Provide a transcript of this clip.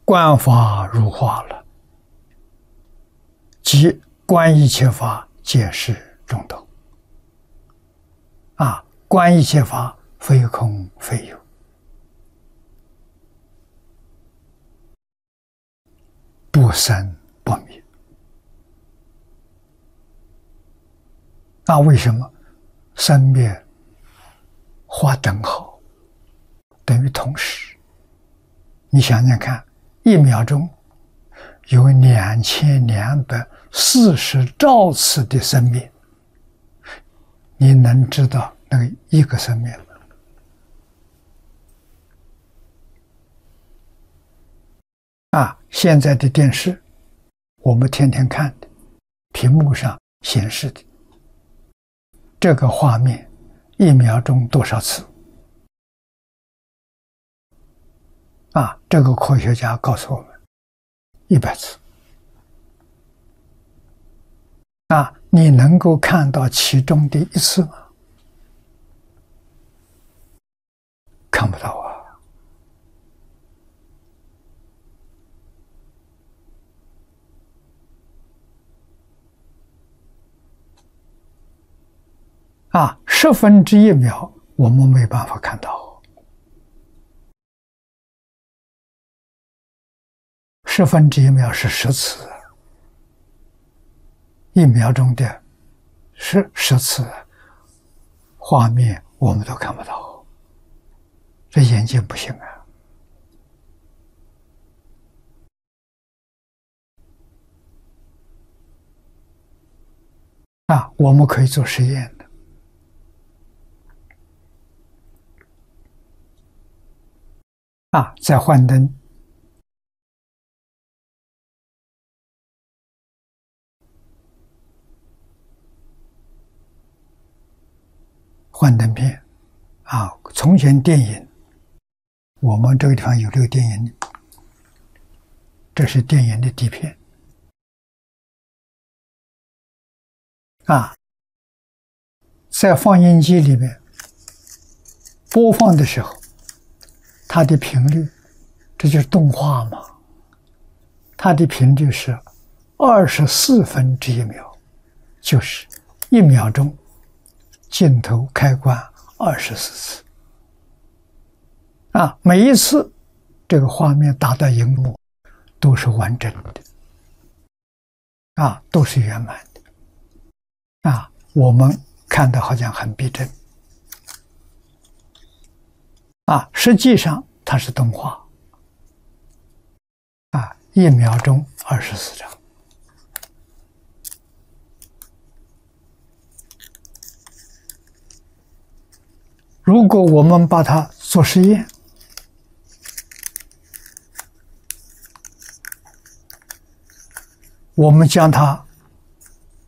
观法如化了，即观一切法皆是中道。观一切法非空非有，不生不灭。为什么生灭画等号，等于同时？你想想看，1秒钟有2240兆次的生灭，你能知道那个一个生灭吗？现在的电视，我们天天看的，屏幕上显示的这个画面，1秒钟多少次？这个科学家告诉我们，100次。你能够看到其中的1次吗？看不到1/101秒我们没办法看到，1/10秒是10次，1秒钟的10次画面我们都看不到，这眼睛不行我们可以做实验的。再幻灯，幻灯片从前电影，我们这个地方有这个电影，这是电影的底片在放映机里面播放的时候，它的频率，这就是动画嘛，它的频率是1/24秒，就是1秒钟镜头开关24次每一次这个画面打到荧幕都是完整的都是圆满的我们看的好像很逼真实际上它是动画1秒钟24张。如果我们把它做实验，我们将它